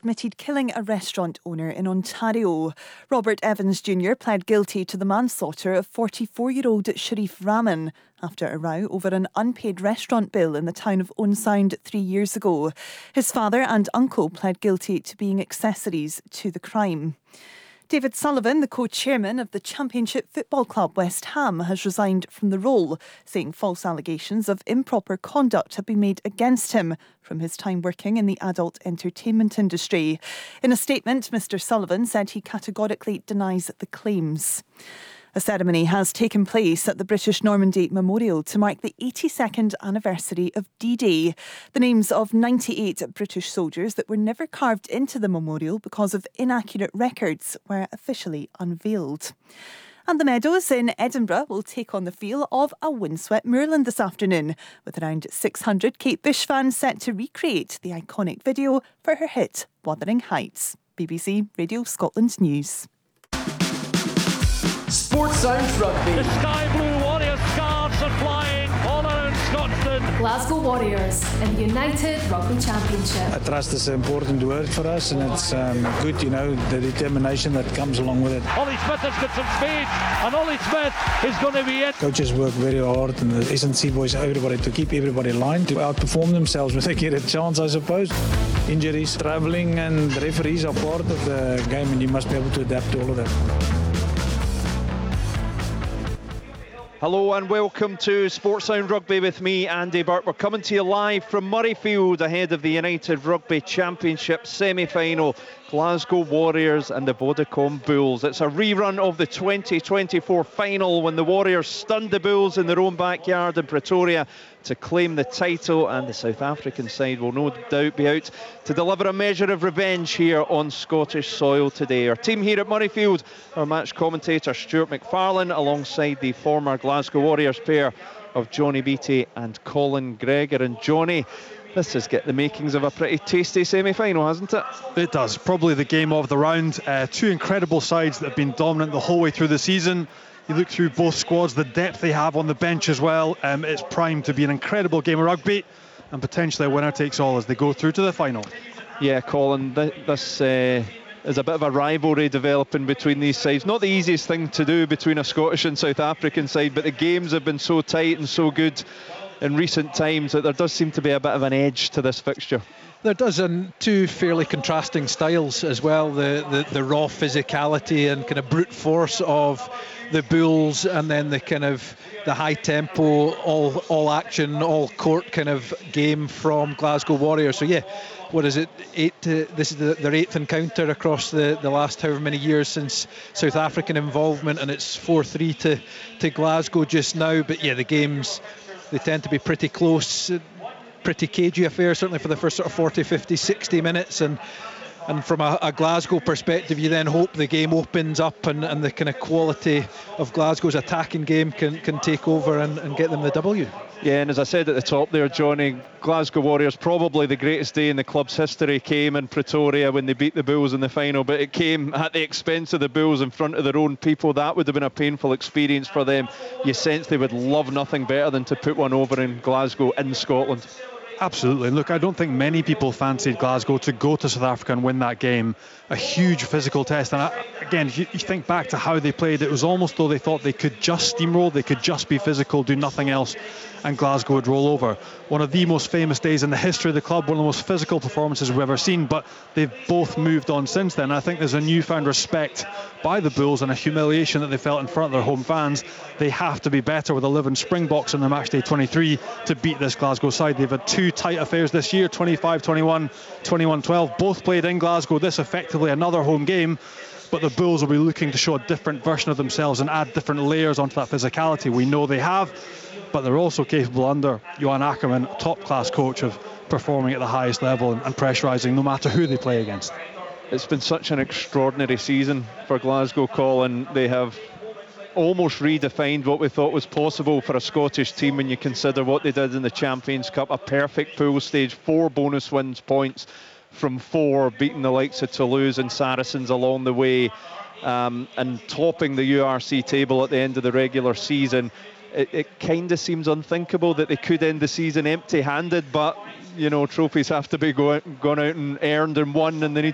admitted killing a restaurant owner in Ontario. Robert Evans Jr. pled guilty to the manslaughter of 44-year-old Sharif Rahman after a row over an unpaid restaurant bill in the town of Owensound 3 years ago. His father and uncle pled guilty to being accessories to the crime. David Sullivan, the co-chairman of the Championship Football Club West Ham, has resigned from the role, saying false allegations of improper conduct have been made against him from his time working in the adult entertainment industry. In a statement, Mr Sullivan said he categorically denies the claims. A ceremony has taken place at the British Normandy Memorial to mark the 82nd anniversary of D-Day. The names of 98 British soldiers that were never carved into the memorial because of inaccurate records were officially unveiled. And the Meadows in Edinburgh will take on the feel of a windswept moorland this afternoon, with around 600 Kate Bush fans set to recreate the iconic video for her hit Wuthering Heights. BBC Radio Scotland News. Sports Sound Rugby. The Sky Blue Warriors scarves are flying all around Scotland. Glasgow Warriors in the United Rugby Championship. I trust is an important word for us, and it's good, the determination that comes along with it. Ollie Smith has got some speed, and Ollie Smith is going to be it. Coaches work very hard, and the S&C boys, everybody, to keep everybody aligned, to outperform themselves when they get a chance, I suppose. Injuries, travelling, and the referees are part of the game, and you must be able to adapt to all of that. Hello and welcome to Sports Sound Rugby with me, Andy Burt. We're coming to you live from Murrayfield ahead of the United Rugby Championship semi-final. Glasgow Warriors and the Vodacom Bulls. It's a rerun of the 2024 final when the Warriors stunned the Bulls in their own backyard in Pretoria to claim the title, and the South African side will no doubt be out to deliver a measure of revenge here on Scottish soil today. Our team here at Murrayfield, our match commentator Stuart McFarlane, alongside the former Glasgow Warriors pair of Johnny Beattie and Colin Gregor. And Johnny, this has got the makings of a pretty tasty semi-final, hasn't it? It does. Probably the game of the round. Two incredible sides that have been dominant the whole way through the season. You look through both squads, the depth they have on the bench as well. It's primed to be an incredible game of rugby, and potentially a winner takes all as they go through to the final. Yeah, Colin, this is a bit of a rivalry developing between these sides. Not the easiest thing to do between a Scottish and South African side, but the games have been so tight and so good in recent times that there does seem to be a bit of an edge to this fixture. There does, and two fairly contrasting styles as well. The raw physicality and kind of brute force of the Bulls, and then the kind of the high tempo, all action, all court kind of game from Glasgow Warriors. So yeah, what is it? This is their 8th encounter across the last however many years since South African involvement, and it's 4-3 to Glasgow just now. But yeah, the games, they tend to be pretty close, pretty cagey affair, certainly for the first sort of 40, 50, 60 minutes. And from a Glasgow perspective, you then hope the game opens up and the kind of quality of Glasgow's attacking game can take over and get them the W. Yeah, and as I said at the top there, Johnny, Glasgow Warriors, probably the greatest day in the club's history came in Pretoria when they beat the Bulls in the final, but it came at the expense of the Bulls in front of their own people. That would have been a painful experience for them. You sense they would love nothing better than to put one over in Glasgow in Scotland. Absolutely. Look, I don't think many people fancied Glasgow to go to South Africa and win that game. A huge physical test. And again, if you think back to how they played, it was almost though they thought they could just steamroll, they could just be physical, do nothing else, and Glasgow would roll over. One of the most famous days in the history of the club, one of the most physical performances we've ever seen, but they've both moved on since then. I think there's a newfound respect by the Bulls and a humiliation that they felt in front of their home fans. They have to be better with 11 Springboks in the matchday 23 to beat this Glasgow side. They've had two tight affairs this year, 25-21, 21-12, both played in Glasgow. This effectively another home game, but the Bulls will be looking to show a different version of themselves and add different layers onto that physicality. We know they have, but they're also capable under Johan Ackerman, top class coach, of performing at the highest level and pressurising no matter who they play against. It's been such an extraordinary season for Glasgow, Colin. They have almost redefined what we thought was possible for a Scottish team when you consider what they did in the Champions Cup. A perfect pool stage, 4 bonus wins points from 4, beating the likes of Toulouse and Saracens along the way, and topping the URC table at the end of the regular season. It kind of seems unthinkable that they could end the season empty-handed, but trophies have to be gone out and earned and won, and they need